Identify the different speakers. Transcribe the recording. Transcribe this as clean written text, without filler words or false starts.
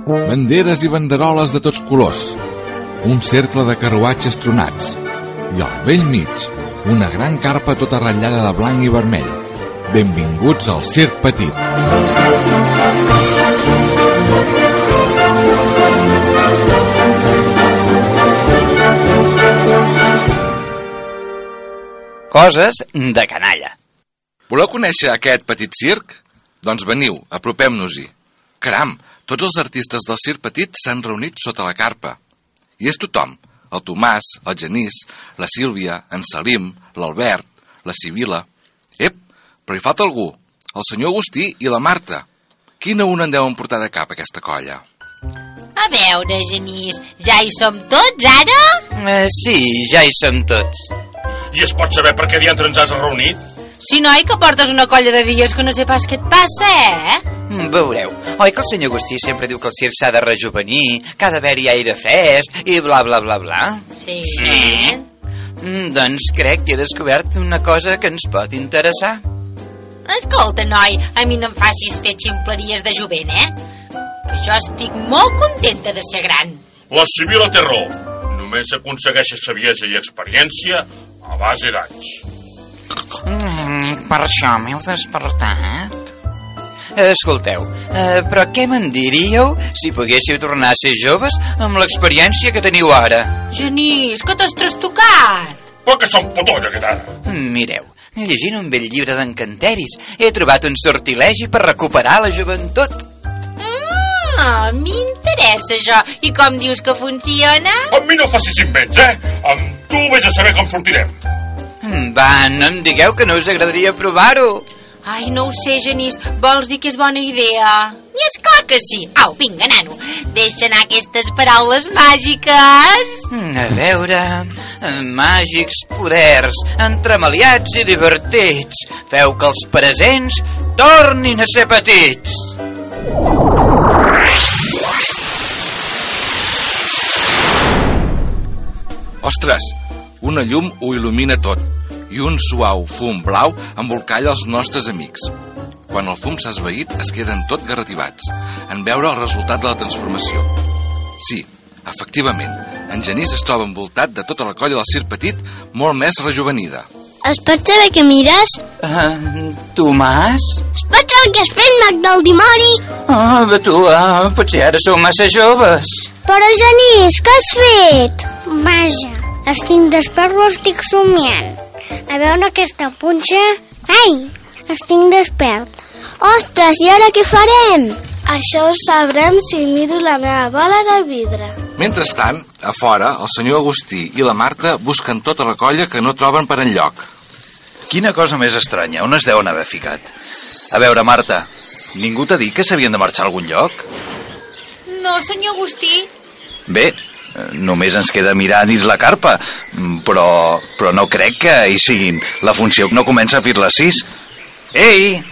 Speaker 1: banderes i banderoles de tots colors, un cercle de carruatges tronats i al bell mig una gran carpa tota ratllada de blanc i vermell. Benvinguts al Circ Petit.
Speaker 2: Coses de canalla.
Speaker 1: Voleu conèixer aquest petit circ? Doncs veniu, apropem-nos-hi. Caram, tots els artistes del Circ Petit s'han reunit sota la carpa. I és tothom, el Tomàs, el Genís, la Sílvia, en Salim, l'Albert, la Sibil·la. Ep, però hi falta algú, el senyor Agustí i la Marta. Quina una en deuen portar de cap, aquesta colla?
Speaker 3: A veure, Genís, ja hi som tots, ara?
Speaker 2: Sí, ja hi som tots.
Speaker 4: I es pot saber per què diantre ens has reunit?
Speaker 3: Si noi, que portes una colla de dies que no sé pas què et passa,
Speaker 2: Veureu, oi que el senyor Agustí sempre diu que el circ s'ha de rejuvenir, que ha d'haver-hi aire fresc i bla bla bla bla?
Speaker 3: Sí.
Speaker 2: Doncs crec que he descobert una cosa que ens pot interessar.
Speaker 3: Escolta, noi, a mi no em facis fer ximpleries de jovent, Que jo estic molt contenta de ser gran.
Speaker 4: La Sibil·la té raó. Només s'aconsegueix saviesa i experiència a base d'anys.
Speaker 2: Per això m'heu despertat. Escolteu, però què me'n diríeu si poguéssiu tornar a ser joves amb l'experiència que teniu ara?
Speaker 3: Genís, que t'has trastocat?
Speaker 4: Però que som potolla, aquest ara.
Speaker 2: Mireu, llegint un vell llibre d'encanteris, he trobat un sortilegi per recuperar la joventut.
Speaker 3: M'interessa això. I com dius que funciona?
Speaker 4: Amb mi no facis invents, Amb tu vés a saber com sortirem.
Speaker 2: Va, no em digueu que no us agradaria provar-ho.
Speaker 3: Ai, no ho sé, Genís. Vols dir que és bona idea? I és clar que sí. Au, vinga, nano. Deixa anar aquestes paraules màgiques.
Speaker 2: A veure... màgics poders, entremaliats i divertits. Feu que els presents tornin a ser petits.
Speaker 1: Ostres, una llum ho il·lumina tot i un suau fum blau embolcalla els nostres amics. Quan el fum s'ha esvaït, es queden tot garrativats en veure el resultat de la transformació. Sí, efectivament, en Genís es troba envoltat de tota la colla del Circ Petit molt més rejuvenida.
Speaker 5: Es pot saber què mires?
Speaker 2: Tomàs?
Speaker 5: Es pot saber que has fet mag del dimoni?
Speaker 2: Potser ara sou massa joves.
Speaker 5: Però, Genís, què has fet? Vaja, estic despert o estic somiant? A veure aquesta punxa... Ai, estic despert. Ostres, i ara què farem? Això ho sabrem si miro la meva bola de vidre.
Speaker 1: Mentrestant, a fora, el senyor Agustí i la Marta busquen tota la colla que no troben per enlloc.
Speaker 6: Quina cosa més estranya, on es deuen haver ficat? A veure, Marta, ningú t'ha dit que s'havien de marxar a algun lloc?
Speaker 3: No, senyor Agustí.
Speaker 6: Bé, només ens queda mirar dins la carpa, però no crec que hi siguin. La funció no comença a les 6. Ei!